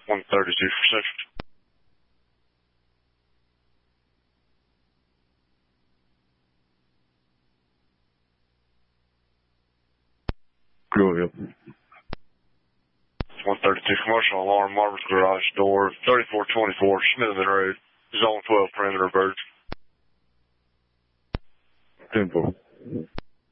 132 for Central. Go ahead. 132 commercial alarm, Marvin's Garage door, 3424 Smithman Road, Zone 12 perimeter bird. 10-4.